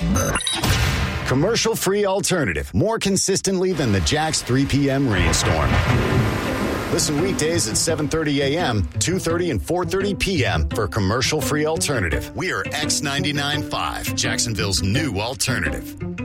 Commercial-free alternative, more consistently than the Jack's 3 p.m. rainstorm. Listen weekdays at 7:30 a.m., 2:30, and 4:30 p.m. for Commercial-free alternative. We are X99.5, Jacksonville's new alternative.